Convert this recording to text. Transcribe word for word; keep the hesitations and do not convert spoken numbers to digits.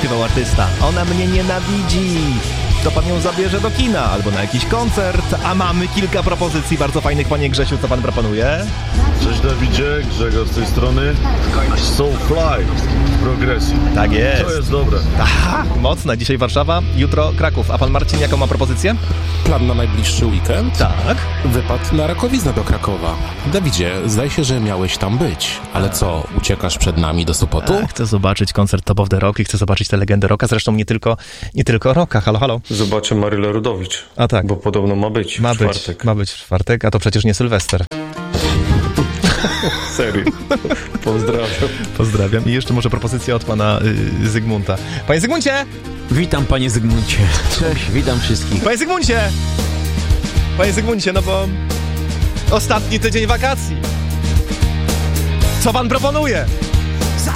śpiewał artysta. Ona mnie nienawidzi. To pan ją zabierze do kina albo na jakiś koncert, a mamy kilka propozycji bardzo fajnych. Panie Grzesiu, co pan proponuje? Cześć Dawidzie, Grzegorz z tej strony. Soulfly w progresji. Tak jest. To jest dobre. Aha, mocne. Dzisiaj Warszawa, jutro Kraków. A pan Marcin, jaką ma propozycję? Plan na najbliższy weekend? Tak. Wypad na Rakowiznę do Krakowa. Dawidzie, zdaje się, że miałeś tam być. Ale co, uciekasz przed nami do Sopotu? A, chcę zobaczyć koncert Top of the Rock i chcę zobaczyć tę legendę rocka. Zresztą nie tylko, nie tylko rocka. Halo, halo. Zobaczę Marylę Rudowicz. A tak. Bo podobno ma być Ma w być, czwartek. ma być w czwartek, a to przecież nie Sylwester. Serio. Pozdrawiam. Pozdrawiam. I jeszcze może propozycja od pana y, Zygmunta. Panie Zygmuncie! Witam, panie Zygmuncie. Cześć, witam wszystkich. Panie Zygmuncie! Panie Zygmuncie, no bo ostatni tydzień wakacji. Co pan proponuje?